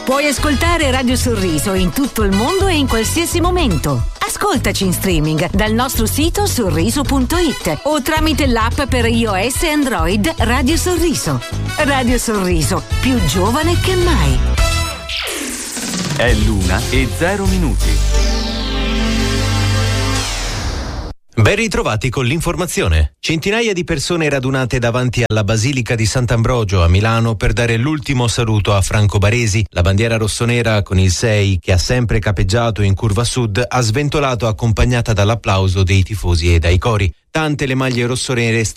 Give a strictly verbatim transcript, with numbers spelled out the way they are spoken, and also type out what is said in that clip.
Puoi ascoltare Radio Sorriso in tutto il mondo e in qualsiasi momento. Ascoltaci in streaming dal nostro sito sorriso punto it o tramite l'app per iOS e Android Radio Sorriso. Radio Sorriso, più giovane che mai. È l'una e zero minuti. Ben ritrovati con l'informazione. Centinaia di persone radunate davanti alla Basilica di Sant'Ambrogio a Milano per dare l'ultimo saluto a Franco Baresi. La bandiera rossonera con il sei, che ha sempre capeggiato in curva sud, ha sventolato accompagnata dall'applauso dei tifosi e dai cori. Tante le maglie rossonere